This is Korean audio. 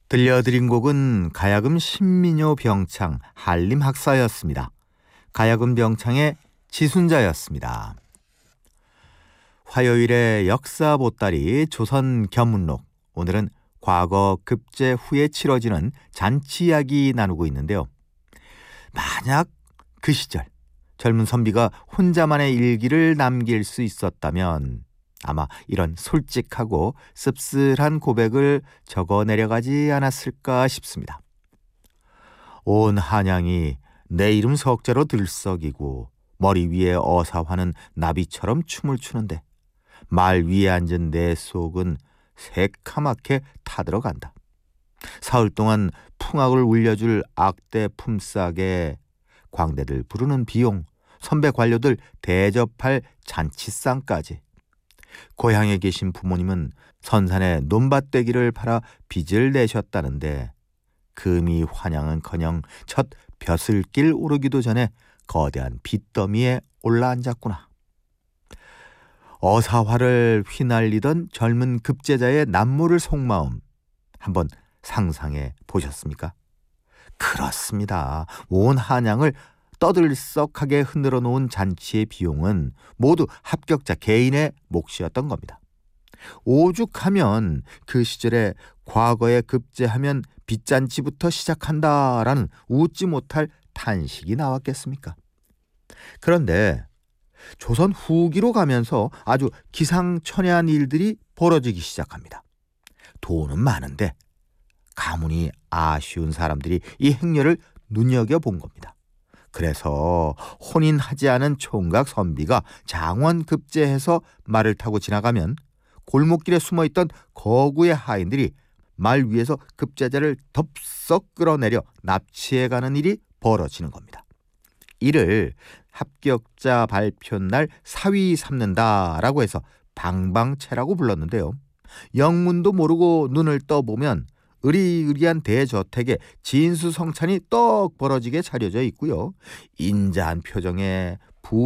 들려드린 곡은 가야금 신민요 병창 한림 학사였습니다. 가야금 병창의 지순자였습니다. 화요일의 역사 보따리 조선 견문록. 오늘은 과거 급제 후에 치러지는 잔치 이야기 나누고 있는데요. 만약 그 시절 젊은 선비가 혼자만의 일기를 남길 수 있었다면 아마 이런 솔직하고 씁쓸한 고백을 적어 내려가지 않았을까 싶습니다. 온 한양이 내 이름 석자로 들썩이고 머리 위에 어사화는 나비처럼 춤을 추는데 말 위에 앉은 내 속은 새카맣게 타들어간다. 사흘 동안 풍악을 울려줄 악대 품삯에 광대들 부르는 비용, 선배 관료들 대접할 잔치상까지. 고향에 계신 부모님은 선산에 논밭대기를 팔아 빚을 내셨다는데 금이 환양은커녕 첫 벼슬길 오르기도 전에 거대한 빚더미에 올라앉았구나. 어사화를 휘날리던 젊은 급제자의 남모를 속마음 한번 상상해 보셨습니까? 그렇습니다. 온 한양을 떠들썩하게 흔들어 놓은 잔치의 비용은 모두 합격자 개인의 몫이었던 겁니다. 오죽하면 그 시절에 과거에 급제하면 빚잔치부터 시작한다라는 웃지 못할 탄식이 나왔겠습니까? 그런데 조선 후기로 가면서 아주 기상천외한 일들이 벌어지기 시작합니다. 돈은 많은데 가문이 아쉬운 사람들이 이 행렬을 눈여겨본 겁니다. 그래서 혼인하지 않은 총각 선비가 장원 급제해서 말을 타고 지나가면 골목길에 숨어있던 거구의 하인들이 말 위에서 급제자를 덥석 끌어내려 납치해가는 일이 벌어지는 겁니다. 이를 합격자 발표날 사위 삼는다라고 해서 방방채라고 불렀는데요. 영문도 모르고 눈을 떠보면 으리으리한 대저택에 진수성찬이 떡 벌어지게 차려져 있고요. 인자한 표정에